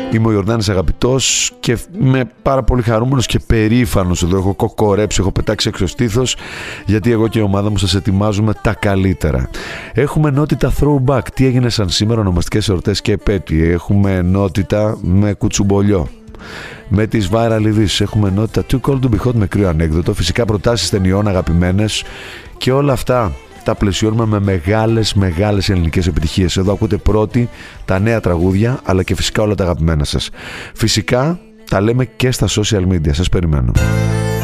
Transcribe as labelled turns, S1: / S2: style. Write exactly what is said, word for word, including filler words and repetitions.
S1: Είμαι ο Ιορδάνης Αγαπητός και είμαι πάρα πολύ χαρούμενος και περήφανος εδώ. Έχω κοκορέψει, έχω πετάξει έξω στήθος, γιατί εγώ και η ομάδα μου σας ετοιμάζουμε τα καλύτερα. Έχουμε ενότητα throwback, τι έγινε σαν σήμερα, ονομαστικές εορτές και επέτειοι. Έχουμε ενότητα με κουτσουμπολιό, με τις viral ειδήσεις. Έχουμε ενότητα too cold to be hot με κρύο ανέκδοτο. Φυσικά προτάσεις ταινιών αγαπημένες και όλα αυτά τα πλαισιώνουμε με μεγάλες μεγάλες ελληνικές επιτυχίες. Εδώ ακούτε πρώτοι τα νέα τραγούδια, αλλά και φυσικά όλα τα αγαπημένα σας. Φυσικά τα λέμε και στα social media. Σας περιμένω.